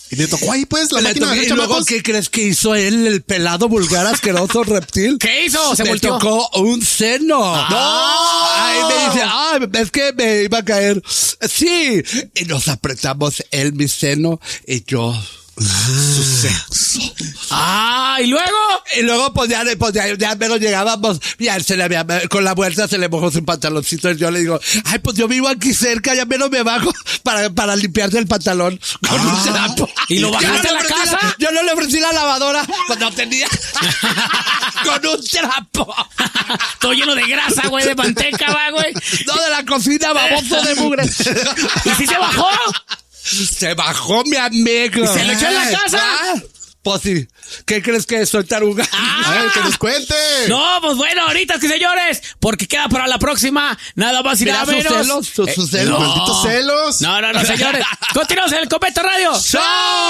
Y le tocó ahí, pues, la máquina de hacer Y luego, chamacos. ¿qué crees que hizo él, el pelado, vulgar, asqueroso reptil? ¿Qué hizo? Se me volteó. tocó un seno. Ay, me dice, es que me iba a caer. Sí. Y nos apretamos él, mi seno, y yo. Su sexo. ¿Y luego? Y luego, pues ya menos llegábamos, ya él se le había, con la vuelta se le mojó su pantaloncito, y yo le digo, ay, pues yo vivo aquí cerca, ya menos me bajo para limpiarse el pantalón con un trapo. ¿Y lo bajaste Yo a la casa? Yo no le ofrecí la lavadora cuando tenía con un trapo. Todo lleno de grasa, güey, de manteca, va, güey. No, de la cocina, baboso de mugre. ¿Y si se bajó? Se bajó mi amigo. ¿Y se lo echó en la casa? Pues sí. ¿Qué crees que soy taruga? A ver, que nos cuente. No, pues bueno, ahorita que señores, porque queda para la próxima, nada más y Mira nada sus menos. celos, sus celos. Malditos celos. No, señores. Continuamos en el Convento Radio. ¡Show!